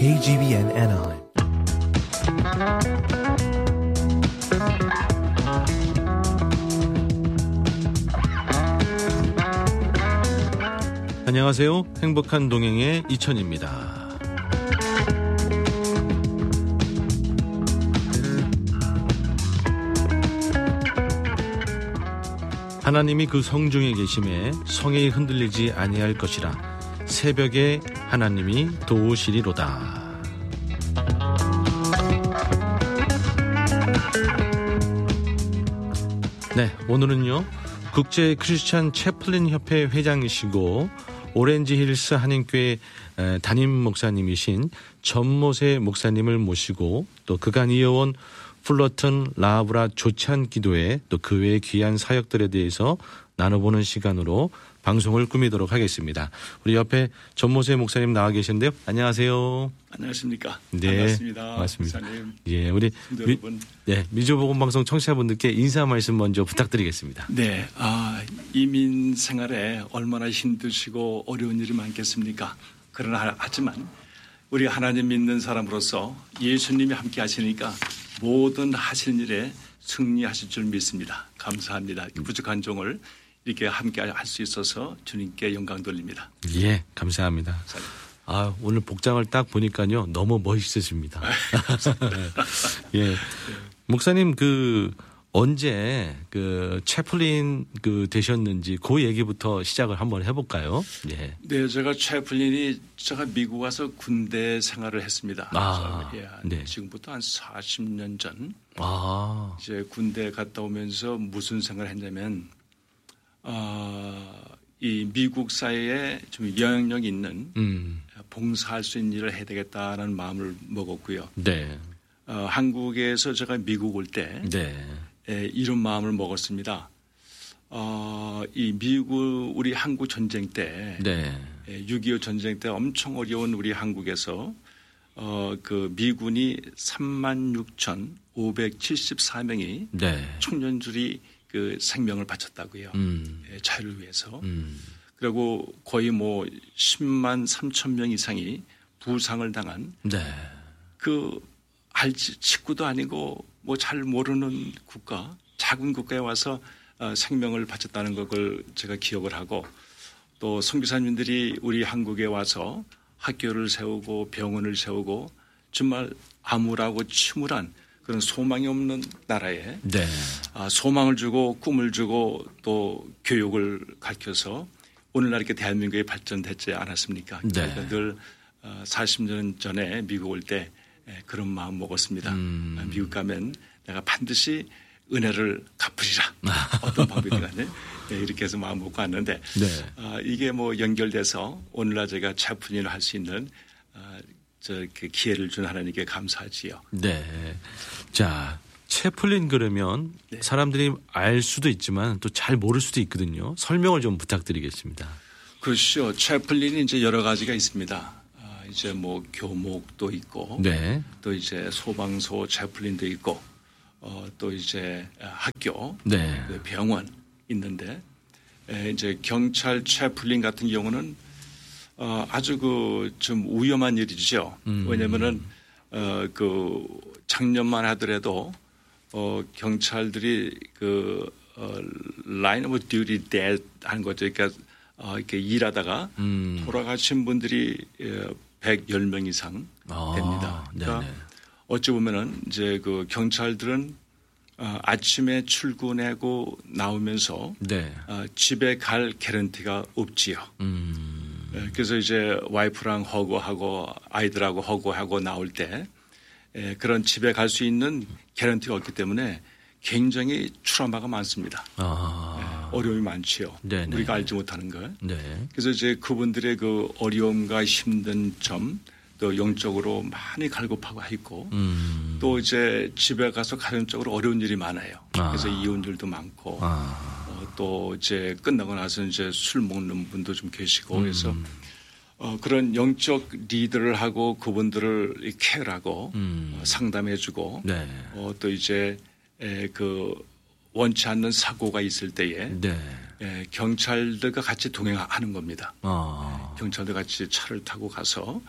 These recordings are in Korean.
KGBN Anaheim. 안녕하세요. 행복한 동행의 이천입니다. 하나님이 그 성중에 계심에 성에 흔들리지 아니할 것이라 새벽에 하나님이 도우시리로다. 네, 오늘은요 국제 크리스찬 채플린 협회 회장이시고 오렌지 힐스 한인교회 담임 목사님이신 전모세 목사님을 모시고 또 그간 이어온 플러튼 라브라 조찬 기도회 또 그 외의 귀한 사역들에 대해서 나눠보는 시간으로 방송을 꾸미도록 하겠습니다. 우리 옆에 전모세 목사님 나와 계신데요. 안녕하세요. 안녕하십니까. 네, 반갑습니다. 반갑습니다. 목사님. 예, 우리 여러분. 미주보건방송 청취자분들께 인사 말씀 먼저 부탁드리겠습니다. 네, 이민 생활에 얼마나 힘드시고 어려운 일이 많겠습니까? 그러나 하지만 우리 하나님 믿는 사람으로서 예수님이 함께 하시니까 모든 하실 일에 승리하실 줄 믿습니다. 감사합니다. 부족한 종을 이렇게 함께 할 수 있어서 주님께 영광 돌립니다. 예, 감사합니다. 오늘 복장을 딱 보니까요 너무 멋있으십니다. 예, 목사님 언제 채플린 되셨는지 그 얘기부터 시작을 한번 해볼까요? 예. 네, 제가 미국 와서 군대 생활을 했습니다. 네. 지금부터 한 40년 전 이제 군대 갔다 오면서 무슨 생각을 했냐면 이 미국 사회에 좀 영향력 있는 봉사할 수 있는 일을 해야 되겠다라는 마음을 먹었고요. 네. 한국에서 제가 미국 올 때 이런 마음을 먹었습니다. 이 미국 우리 한국 전쟁 때 6.25 전쟁 때 엄청 어려운 우리 한국에서 미군이 36,574명이 청년들이 생명을 바쳤다고요. 자유를 위해서. 그리고 거의 10만 3천 명 이상이 부상을 당한 직구도 아니고 잘 모르는 국가, 작은 국가에 와서 생명을 바쳤다는 걸 제가 기억을 하고 또 선교사님들이 우리 한국에 와서 학교를 세우고 병원을 세우고 정말 암울하고 침울한 그런 소망이 없는 나라에 소망을 주고 꿈을 주고 또 교육을 가르쳐서 오늘날 이렇게 대한민국이 발전되지 않았습니까? 그러니까 늘 40년 전에 미국 올 때 그런 마음 먹었습니다. 미국 가면 내가 반드시 은혜를 갚으리라. 어떤 방법이든간에 이렇게 해서 마음 먹고 왔는데 이게 연결돼서 오늘날 제가 채플린을 할 수 있는 기회를 준 하나님께 감사하지요. 네. 자, 채플린 그러면 사람들이 알 수도 있지만 또 잘 모를 수도 있거든요. 설명을 좀 부탁드리겠습니다. 그렇죠. 채플린이 이제 여러 가지가 있습니다. 이제 교목도 있고 또 이제 소방서 채플린도 있고 또 이제 학교, 병원 있는데 이제 경찰 채플린 같은 경우는 아주 좀 위험한 일이죠. 왜냐면은 작년만 하더라도 경찰들이 line of duty dead 하는 거죠. 그러니까 이렇게 일하다가 돌아가신 분들이 110명 이상 됩니다. 그러니까 어찌 보면은 이제 경찰들은 아침에 출근하고 나오면서 집에 갈 개런티가 없지요. 그래서 이제 와이프랑 허구하고 아이들하고 허구하고 나올 때 그런 집에 갈 수 있는 개런티가 없기 때문에 굉장히 트라우마가 많습니다. 어려움이 많지요. 우리가 알지 못하는 거. 그래서 이제 그분들의 어려움과 힘든 점, 또 영적으로 많이 갈급하고 있고, 또 이제 집에 가서 가정적으로 어려운 일이 많아요. 그래서 이혼율도 많고, 또 이제 끝나고 나서 이제 술 먹는 분도 좀 계시고, 그래서 그런 영적 리더를 하고 그분들을 케어하고 상담해주고, 또 이제 원치 않는 사고가 있을 때에 경찰들과 같이 동행하는 겁니다. 경찰들 같이 차를 타고 가서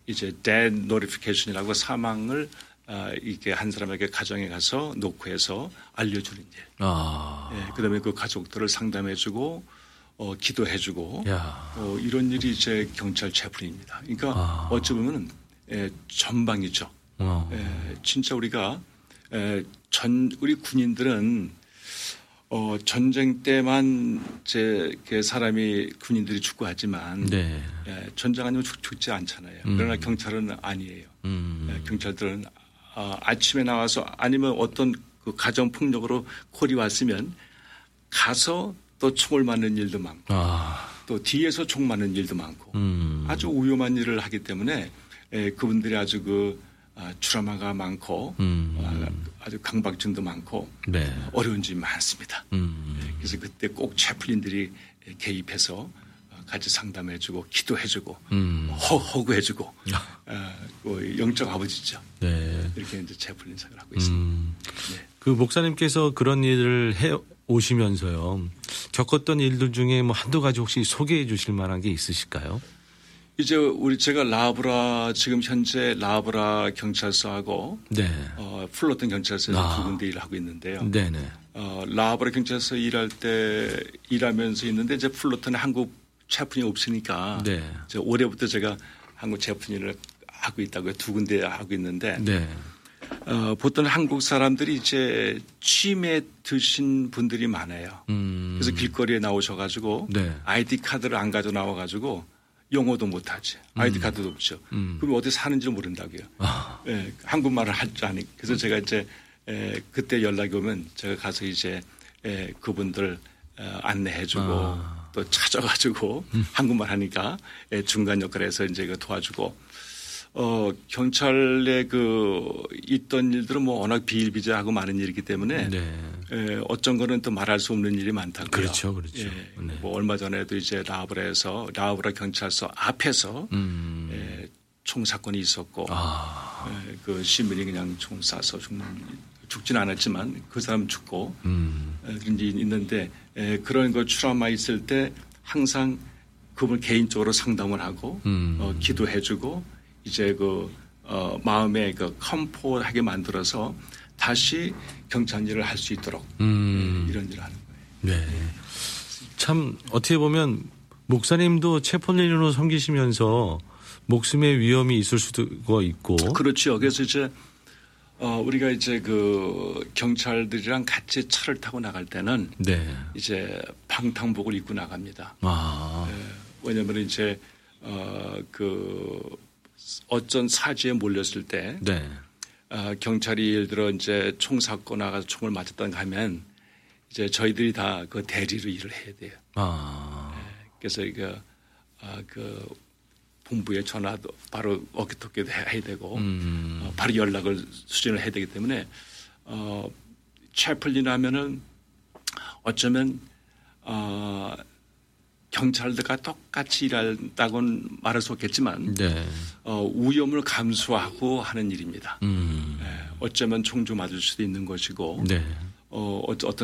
이제 death notification이라고 사망을 이게 한 사람에게 가정에 가서 녹화해서 알려주는 일. 예, 그다음에 그 가족들을 상담해주고 기도해주고 이런 일이 이제 경찰 채플린입니다. 그러니까 어찌 보면 전방이죠. 진짜 우리가 우리 군인들은 전쟁 때만 사람이 군인들이 죽고 하지만 네. 전쟁 아니면 죽지 않잖아요. 그러나 경찰은 아니에요. 경찰들은 아침에 나와서 아니면 어떤 그 가정 폭력으로 콜이 왔으면 가서 또 총을 맞는 일도 많고 또 뒤에서 총 맞는 일도 많고 아주 위험한 일을 하기 때문에 그분들이 아주 트라우마가 많고 아주 강박증도 많고 네. 어려운 점이 많습니다. 그래서 그때 꼭 채플린들이 개입해서 같이 상담해주고 기도해주고 허구해주고 영적 아버지죠. 네. 이렇게 이제 채플린 생각을 하고 있습니다. 네. 그 목사님께서 그런 일을 해 오시면서요 겪었던 일들 중에 뭐 한두 가지 혹시 소개해 주실 만한 게 있으실까요? 이제 제가 지금 현재 라브라 경찰서하고 네. 플로튼 경찰서에서 두 군데 일을 하고 있는데요. 네네. 라브라 경찰서 일하면서 있는데 이제 플로튼에 한국 채플린이 없으니까 네. 이제 올해부터 제가 한국 채플린을 하고 있다고요. 두 군데 하고 있는데 네. 보통 한국 사람들이 이제 취임에 드신 분들이 많아요. 그래서 길거리에 나오셔가지고 네. 아이디 카드를 안 가져 나와가지고 영어도 못하지. 아이디 카드도 없죠. 그럼 어디 사는지 모른다고요. 예, 한국말을 할 줄 아니. 그래서 제가 이제 그때 연락이 오면 제가 가서 이제 그분들 안내해주고 또 찾아가지고 한국말 하니까 중간 역할에서 이제 도와주고 경찰에 있던 일들은 뭐 워낙 비일비재하고 많은 일이기 때문에 네. 어쩐 거는 또 말할 수 없는 일이 많다고요. 그렇죠, 그렇죠. 예, 네. 뭐 얼마 전에도 이제 라브라 경찰서 앞에서 총 사건이 있었고 그 시민이 그냥 총 쏴서 죽지는 않았지만 그 사람 죽고 그런 일이 있는데 그런 거 트라우마 있을 때 항상 그분 개인적으로 상담을 하고 기도해주고 이제 마음에 컴포하게 만들어서 다시 경찰 일을 할 수 있도록 이런 일을 하는 거예요. 네. 참 어떻게 보면 목사님도 채플린으로 섬기시면서 목숨의 위험이 있을 수도 있고. 그렇죠. 그래서 이제 우리가 이제 경찰들이랑 같이 차를 타고 나갈 때는 네. 이제 방탄복을 입고 나갑니다. 왜냐하면 이제 어쩐 사지에 몰렸을 때 네. 경찰이 예를 들어 이제 총 샀고 나가서 총을 맞았다가 하면 이제 저희들이 다 그 대리로 일을 해야 돼요. 그래서 본부에 전화도 바로 어깨토끼 해야 되고 바로 연락을 수신을 해야 되기 때문에 채플린 하면은 어쩌면 경찰들과 똑같이 일한다고는 말할 수 없겠지만 네. 위험을 감수하고 하는 일입니다. 어쩌면 총주 맞을 수도 있는 것이고 네. 어떤